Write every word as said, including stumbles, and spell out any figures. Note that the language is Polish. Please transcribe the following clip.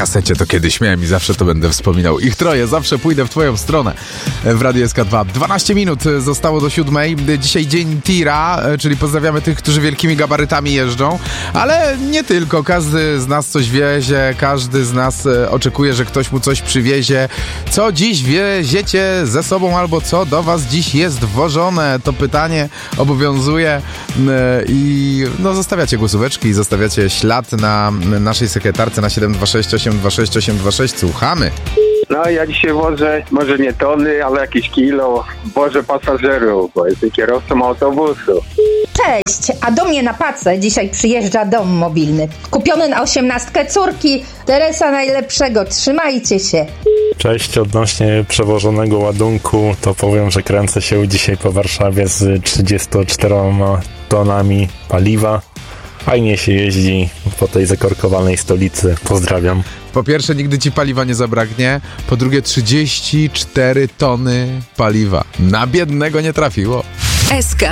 kasecie to kiedyś miałem i zawsze to będę wspominał. Ich troje, zawsze pójdę w twoją stronę w Radiu S K dwa. dwanaście minut zostało do siódmej. Dzisiaj dzień tira, czyli pozdrawiamy tych, którzy wielkimi gabarytami jeżdżą, ale nie tylko. Każdy z nas coś wiezie, każdy z nas oczekuje, że ktoś mu coś przywiezie. Co dziś wieziecie ze sobą albo co do was dziś jest wożone? To pytanie obowiązuje i no zostawiacie głosóweczki i zostawiacie ślad na naszej sekretarce na siedem dwa sześć osiem dwa sześć osiem dwa sześć. Słuchamy. No ja dzisiaj wożę, może nie tony, ale jakieś kilo, wożę pasażerów, bo jestem kierowcą autobusu. Cześć, a do mnie na Pacę dzisiaj przyjeżdża dom mobilny. Kupiony na osiemnastkę córki. Teresa najlepszego, trzymajcie się. Cześć, odnośnie przewożonego ładunku to powiem, że kręcę się dzisiaj po Warszawie z trzydziestoma czterema tonami paliwa. Fajnie się jeździ po tej zakorkowanej stolicy. Pozdrawiam. Po pierwsze, nigdy ci paliwa nie zabraknie. Po drugie, trzydzieści cztery tony paliwa. Na biednego nie trafiło. S K